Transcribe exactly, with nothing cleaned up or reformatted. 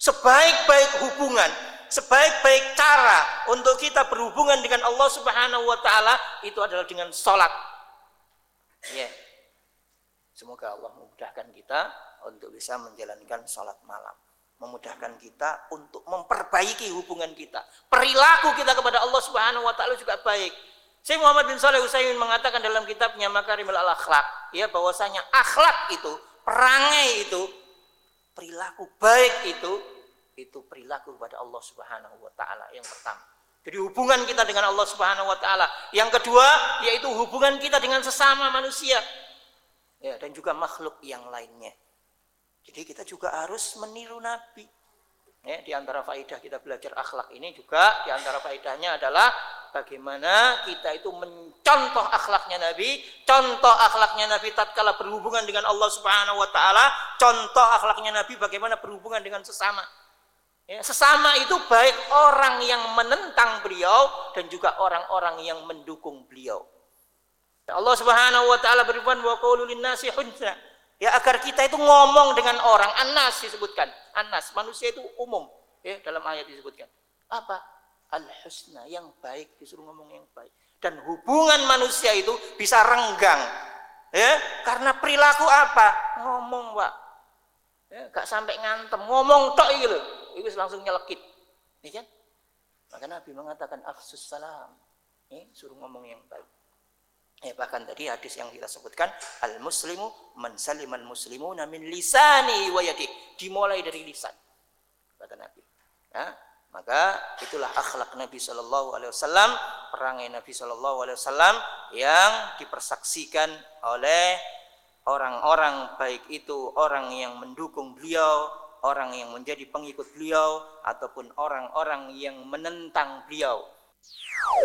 Sebaik-baik hubungan, sebaik-baik cara untuk kita berhubungan dengan Allah Subhanahu wa taala itu adalah dengan salat. Ya. Semoga Allah memudahkan kita untuk bisa menjalankan salat malam. Memudahkan kita untuk memperbaiki hubungan kita. Perilaku kita kepada Allah Subhanahu wa taala juga baik. Syekh Muhammad bin Shalih Al-Utsaimin mengatakan dalam kitabnya Makarimul Akhlak, ya, bahwasanya akhlak itu, perangai itu, perilaku baik itu, itu perilaku kepada Allah Subhanahu wa taala yang pertama. Jadi hubungan kita dengan Allah Subhanahu wa taala. Yang kedua, yaitu hubungan kita dengan sesama manusia. Ya, dan juga makhluk yang lainnya. Jadi kita juga harus meniru Nabi. Ya, di antara faedah kita belajar akhlak ini juga di antara faedahnya adalah bagaimana kita itu mencontoh akhlaknya Nabi, contoh akhlaknya Nabi tatkala berhubungan dengan Allah Subhanahu wa taala, contoh akhlaknya Nabi bagaimana berhubungan dengan sesama. Ya, sesama itu baik orang yang menentang beliau dan juga orang-orang yang mendukung beliau. Allah Subhanahu wa taala berfirman wa qaulul linnasi husna. Ya, agar kita itu ngomong dengan orang, annas disebutkan. Annas, manusia itu umum, ya, dalam ayat disebutkan. Apa? Al-husna, yang baik, disuruh ngomong yang baik. Dan hubungan manusia itu bisa renggang. Ya, karena perilaku apa? Ngomong, Pak. Ya, gak sampai ngantem, ngomong tok iki lho. Itu langsung nyelekit. Ya kan? Maka Nabi mengatakan afsus salam. Ya, suruh ngomong yang baik. Ya, bahkan tadi hadis yang kita sebutkan, al-muslimu man salimal muslimuna min lisani wa yadihi, dimulai dari lisan, kata Nabi. Ya, maka itulah akhlak Nabi sallallahu alaihi wasallam, perangai Nabi sallallahu alaihi wasallam yang dipersaksikan oleh orang-orang, baik itu orang yang mendukung beliau, orang yang menjadi pengikut beliau, ataupun orang-orang yang menentang beliau.